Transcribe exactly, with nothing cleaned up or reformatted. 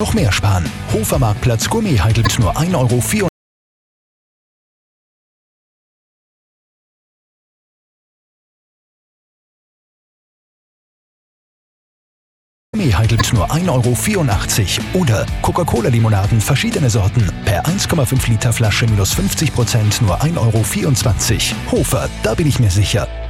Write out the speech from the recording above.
noch mehr sparen. Hofer Marktplatz Gourmet Heidelberg nur ein Euro vierundvierzig. Heidelberg nur ein Euro vierundachtzig. Oder Coca-Cola-Limonaden verschiedene Sorten. Per eins Komma fünf Liter Flasche minus fünfzig Prozent nur ein Euro vierundzwanzig. Hofer, da bin ich mir sicher.